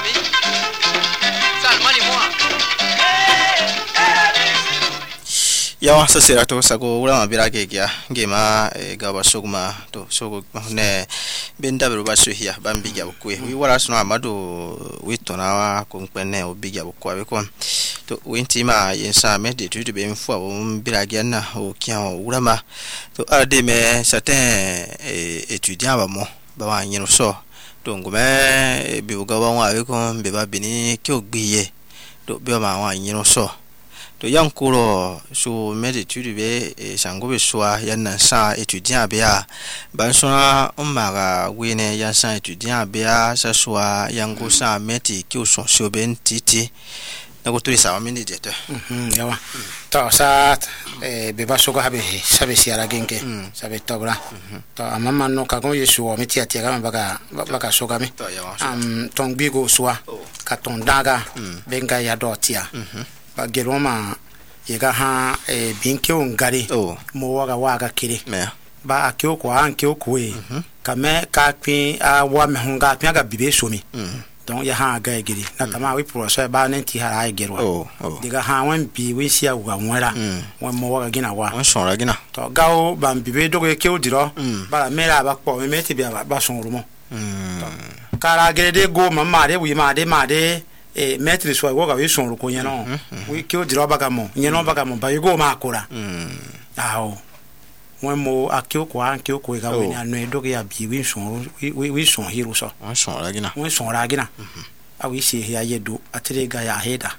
ami. Salmani moi. Yawa sasira to sago wura mabira gegia ngema gaba soguma to sogo ne benda beruba sohia bambija bukwe wi wara sno amado witona wa konpene obija bukwa beko to wintima yensa mede tutu be mfu abo mbira giana o kian wura ma to ade me certain étudiants ba mo ba wa nyino so to ngome bi uga wa beko be ba bini ki ogbiye to be ma wa nyino so to yankuro so meditude be sango be soa yanna sa étudiant bia ban sona omaga wene yan sa étudiant bia sa soa yango sa meti ki o son so ben titi na ko turi sa mini dete yawa to sa be ba soga habe sabe siara genke sabe tobra to amama no ka go yesu o meti atia ga baka soga mi ton bigo soa ka ton daga benga ya dotia ba geroma yega ha binke ongari mo waga kire ba akyo kwa ankyo kwe kame ka pin wa me hunga pin aga bibe somi donc ya ha ga egiri na tama we professeur ba nenti hara egero diga ha wan bi we sia wa nwara wan mo waga gina wa on sonra gina to gawo ba bibe dogo ke odiro ba mera ba po me meti bi ba sonru mo kara gede go mama de wi ma de maître soit go ga we sonru ko nyano we ke odiro ba gamo nyano ba gamo ba yugo ma akura aho wọn mo akio kwa ga we anu edoge ya bi we son hero so on son ragina a we see here yedo atere ga ya heda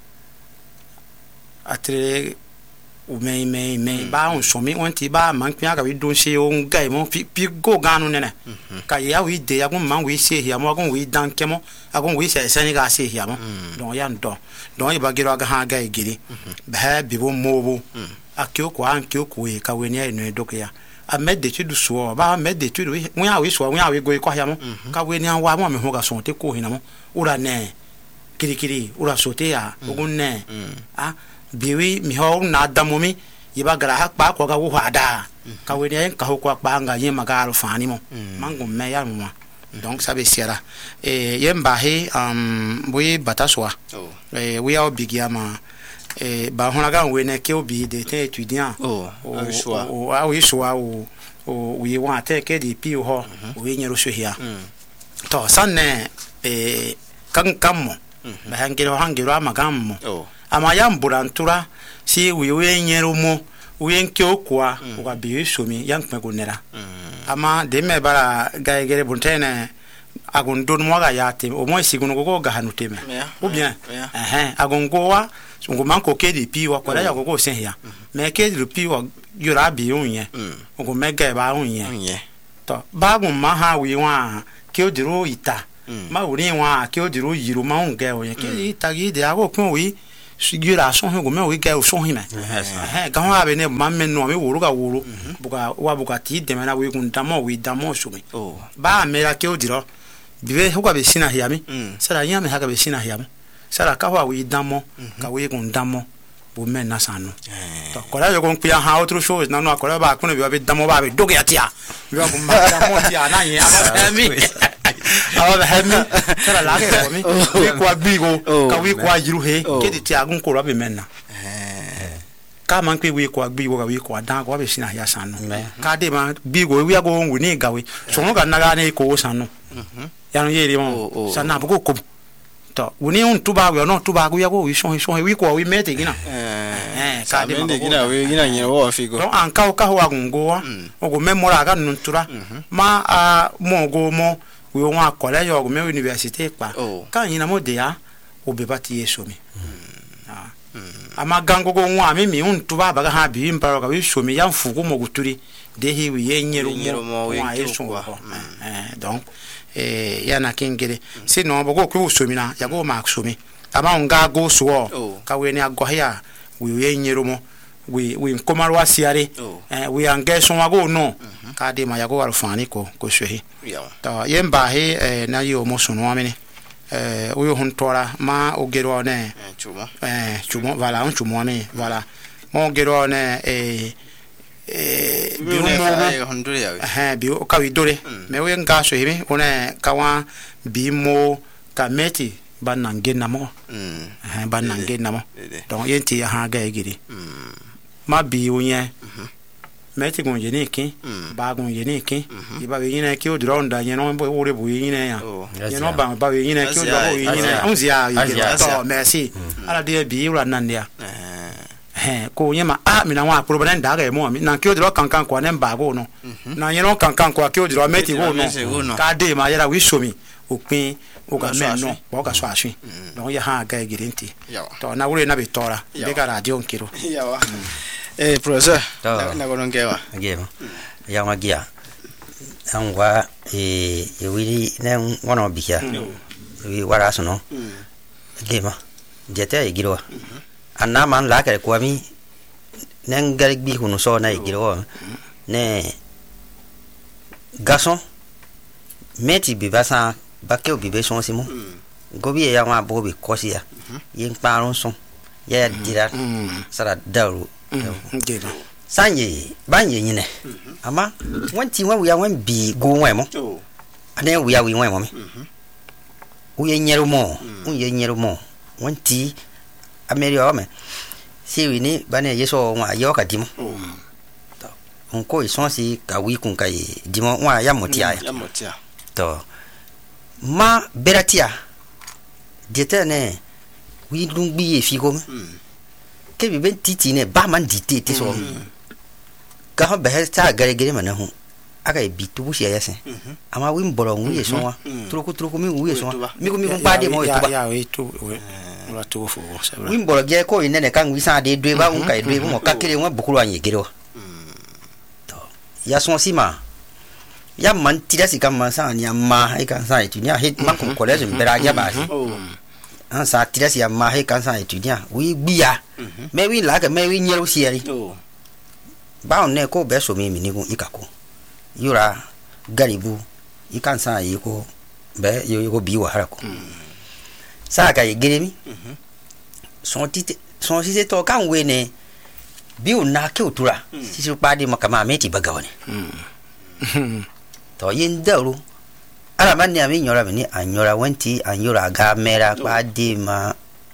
atere o me ba on so mi won ti ba man pin aga we don se on ga mo pi go ganu nene ka ya we de ya gon man we see here mo gon we dan kemo agon we se ni ga see here mo don ya ndo don e ba gero ga ha ga igiri ba bi bo mo bo akio kwa ka we ni enu edoke ya a met de tudu so ba met de tudu we a we so we a we go kwa ya mo ka we ni wa mo me ho ga so te ko hina mo ura ne kirikiri ura so te ya ogun ne biwi mi ho na damo mi yiba gara ha pa ko ga wo hada ka we ni ka ho kwa pa nga yin maga ro fani mo mango me ya mo donc ça be sera yemba he we bataswa we a bigiama ba hona ga we ne ke obi de te étudiant oui choix oui wa te ke di pi ho we nyero so hia to sanne kan mo ba hangiro amagam ama ya mburantura si we nyero mo we nke okwa wa bi so mi yan kpe gonera ama de me bara ga egere buntene agundon mo ga yate o mo sigunu go ga hanuteme ou bien agongo wa ngoma ko kedi pi wa kwara ya gogo sen ya me kedi pi wa yura bi unye ngo mega ba unye to ba gun ma ha wi wa ke odiro ita ma uri wa ke odiro yiru ma unge o ye ke ita gi de ago kun wi yura so ngo me wi ga o so hime ga wa be ne ma me no mi wuru ga wuru buga ti de me na wi gun damo so mi ba me la ke odiro bibe ho ga be sina hiya mi sara nya me ha ga be sina hiya mi sara ka wa wi damo ka we gun damo bo men na sanu to kola yo gon pia ha autre chose na no kola ba kuno bi damo ba be doge atia bi ba ma damo tia na yin aba hemi sara la ke ko mi we kwa bigo ka we kwa yiru he ke di tia gun ko ro be men na ka man pe we kwa bigo ka we kwa dan ko be sina ya sanu ka de ma bigo we go ngu ni gawe so no ga na ga ne ko sanu ya no yeri mo sana bu ko to woni un tuba we no tuba go ya go wi so wi ko wi mete gina ka de gina we gina nyero wo figo don an ka ho agungo wa o go memora ga nuntura ma mo go mo we won akole yo go me university pa ka yin na mo de ya o be bati yeso mi ama gango go nwa mi un tuba ba ga ha bi mbaro ga wi so mi ya mfugo mo guturi de hi wi yenyero mo wa yeso donc yana kingere sino bogo ku usumina yago maksumi ama nga go so ka we ni ago ya we yenyero mo we nkomaru asiare we angeso wago no ka de ma yago alfani ko shehi ta yemba he na yo mo sunu amene we huntora ma ogero ne chumo voilà un chumo ame voilà mo ogero ne bi o ka widore me we nga so himi one ka wa bi mo ka meti ban nangen namo ban nangen namo donc yenti ha ga gidi ma bi unye meti gon jeni ki ba gon jeni ki iba be yine ki o dro nda yen no bo ore bu yine ya yen no ba be yine ki o dro bo yine onzi ya to merci ala de bi ura nandia ko nyema mi na wa pro bana nda ga mo mi na ki o dro kankan kwa ne ba go no na yen no kankan kwa ki o dro meti go no ka de ma yara wi so mi opin o ga men no o ga so asun donc ya ha ga gidi nti to na wure na be tora be ga radio nkiro yawa professor na gono ngewa ngema ya magia angwa wili na ngono biya wi wara sono ngema jete igiro anna man la ka ko mi nengal bi hunu so na igiro ne garçon meti bi basa bakeo bi be son simo gobi ya ma bo bi kosia yin paron son ya dira sara daru sanye banye nyine ama wanti wa ya wan bi go wan mo ane wi ya wi wan mo mi uye nyero mo wanti ameria me si wi ni bane yeso wa yo ka dimo to onko isonsi ka wi kun kai dimo wa ya motia to ma beratia dietene wi lungbi e figo ke bi ben titi ne ba man dite ti so ka ha be ta gare mana hu aka bi tu bushi ya sen ama wi mboro wi e so wa truku mi wi e so mi ko pa de mo e to ba ya we tu la tu fo wi mboro ge ko ine ne kan wi sa de dwe ba un kai dwe mo ka kire mo bukuru anye gero to ya son sima ya man tira si kan man sa ni amma e kan sa e tu nya hit ma ko college mbera ya ba si an sa tira si amma he kan sa etudiant wi biya me wi la ka me wi nyero sieri ba on ne ko be so mi ni ko ikako yura garibu ikan sa yi ko be yo ko bi wa harako sa ka yigiremi son si to kan we ne bi o na ke otura si so pa de makama meti bagawane to yin daru ala mani ami nyora bini anyora wanti anyora ga mera kwa di ma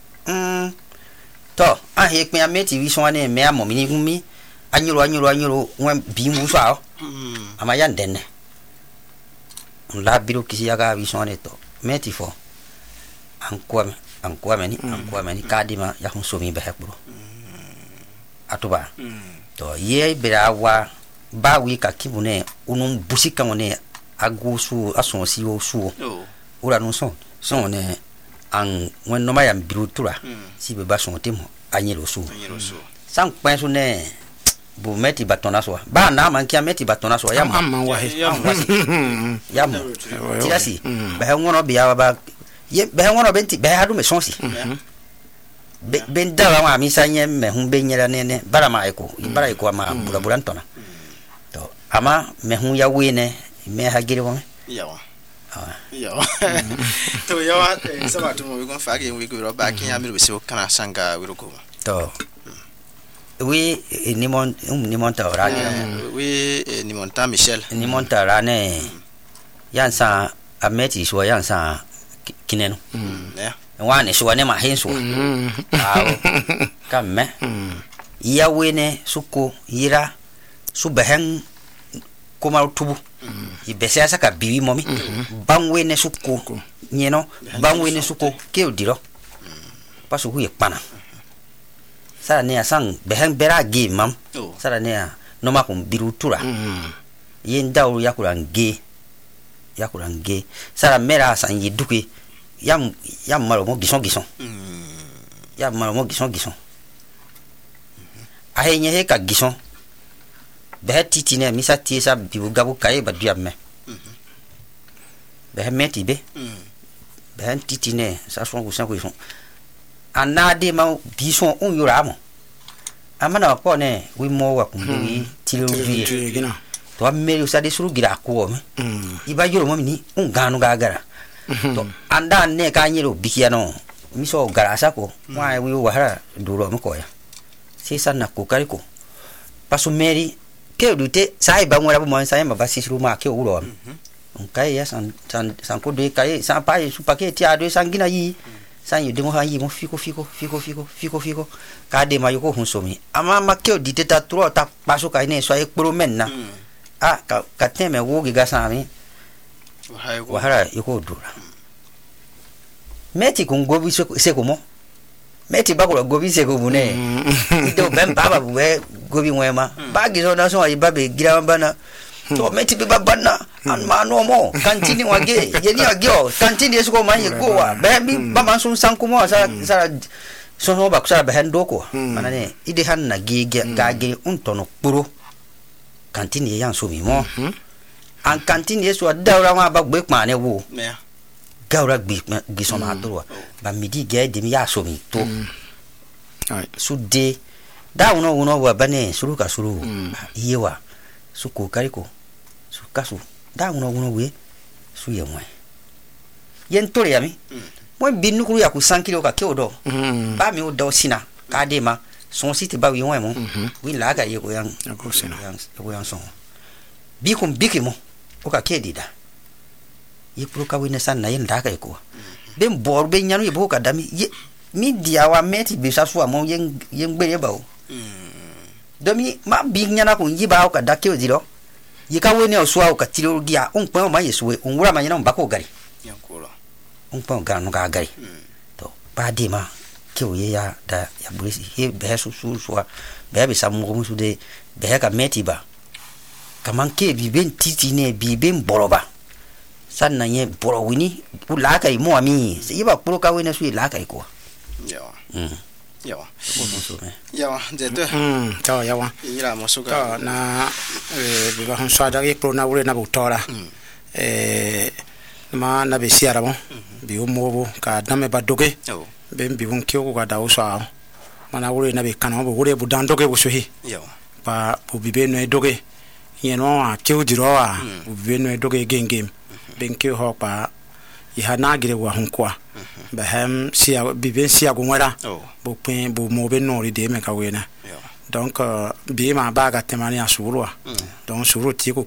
to ahe pe ameti wi so ne me amo mini gumi anyoro wen bi mu so ama ya ndenne la biro kisi ya ga wi so ne to meti fo ankwa meni kadima ya hun so mi be hekbro atuba to ye bera wa ba wi ka kibune unun busika ngone agusu asonsi o suo ura no son ne an wen no mayam birutura si be ba son temo anyelo su san penso ne bu meti batona so ba na man kia meti batona so ya ma wa ya mo tirasi ba ngono biya ba ye ba ngono benti ba hadu me sonsi ben da ma mi sanye me hun be nyela ne bara ma eko ma bula ntona to ama me hun ya wene me hagiri won yawa to yawa sama to mo gon faage wi go ba kin amiru se o kana sanga wi ko to wi ni mon ta ora wi ni mon ta Michel ni mon ta ra ne yansa ameti so yansa kineno ya wa ne so ne ma hen so kamme ya wene suko yira su behen kuma tubu ibese asa ka biwi momi bangwe ne suko nyeno bangwe ne suko ke odiro pasu hu yepana sara ne asang behen bera gi mam sara ne no ma kum birutura yenda o yakurange sara mera san yiduke yam maro mo gison yam maro mo gison ahenye he ka gison be titi ne misa tiesa bibu gabu kai ba diamme be meti be titi ne sa son ko son anade ma bison on yura mo amana ko ne wi mo wa kundu tilo wi to ameli sa de suru gira ko me iba yoro mo ni un ganu gagara to anda ne ka nyiro bikiano miso gara sa ko wa wi wa hara duro mo ko ya sisa na ko kariko pasu meri ke dute sai ba ngora mo sai ma basi ruma ke uro on kai ya san ko de kai sa pa su paquet ya do sangina yi san yu demo ha yi mo fiko ka de ma yu ko hun so mi ama ma ke o di teta tro ta paso ka ne so e pro men na ka teme wo gi ga sa mi wa hara yu ko dura meti kun gobi se ko mo meti ba ko gobi se ko bu ne do ben baba bu e gobi wema ba gi so na so yi ba be gira bana to meti be babana an ma no mo kantini wage yeni agyo kantini yesu ko man ye go wa be bi ba man sun san kuma sa so no ba kusara be hando ko manane ide han na gege gage untono puro kantini yan so mi mo an kantini yesu adawra wa ba gbe pa ne wo gawra gbe so ma to ba midi ge de mi ya so mi to su de da uno wa bane suru ka suru yewa su ko kariko su kasu da uno we su ye mwe yen tore yami mo binu ku ya ku 100 kilo ka ke odo ba mi odo sina ka de ma son site ba wi mo wi la ga ye ko yang ko sina ko yang son bi kum biki mo o ka ke dida ye pro ka wi ne san na yen da ka ko ben bor be nyanu ye bo ka dami ye mi dia wa meti bi sa fu mo yen gbe ye ba o domi ma bi nyana ko njiba o ka da ke o diro yika we ne osua o ka tiro gia on pa ma yesu we on wura ma nyina on ba ko gari yankura on pa ga no ga gari to ba di ma ke o ye ya da ya bulisi he be su be be sa mo su de be ka meti ba kaman ke bi ben titi ne bi ben boroba sanna ye boro wini u la kai mo ami se yiba pro ka we ne su la kai ko yawa yawa zeto to yawa ira mosuka to na bi ba hon swada ye pro na wure na butora ma na be siara mo bi o mo ka dame ba doge be bi won kyo ko ga da o swa mana wure na be kan bo wure bu dan doge bo so hi yawa ba bu bi be no doge ye no a kyo diro a bu bi no doge game ben kyo ho pa ya na gire wa hon kwa ba hem sia bi ben sia go wara bo pen bo mo be no ri de me ka we na donc bi ma ba ga temani asuru donc suru ti ko